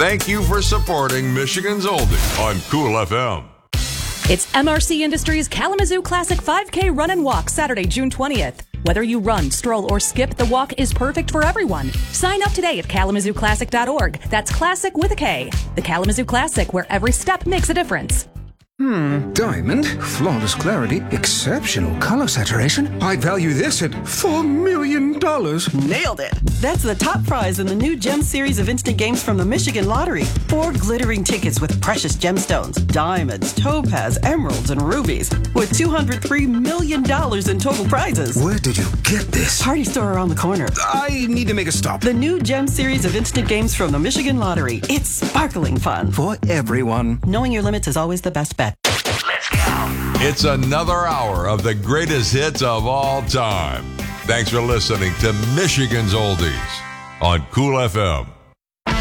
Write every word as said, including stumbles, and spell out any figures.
Thank you for supporting Michigan's Oldie on Cool F M. It's M R C Industries Kalamazoo Classic five K Run and Walk Saturday, June twentieth. Whether you run, stroll, or skip, the walk is perfect for everyone. Sign up today at kalamazoo classic dot org. That's classic with a K. The Kalamazoo Classic, where every step makes a difference. Hmm, diamond, flawless clarity, exceptional color saturation. I'd value this at four million dollars. Nailed it! That's the top prize in the new Gem series of instant games from the Michigan Lottery. Four glittering tickets with precious gemstones, diamonds, topaz, emeralds, and rubies, with two hundred three million dollars in total prizes. Where did you get this? Party store around the corner. I need to make a stop. The new Gem series of instant games from the Michigan Lottery. It's sparkling fun. For everyone. Knowing your limits is always the best bet. Let's go. It's another hour of the greatest hits of all time. Thanks for listening to Michigan's Oldies on Cool F M.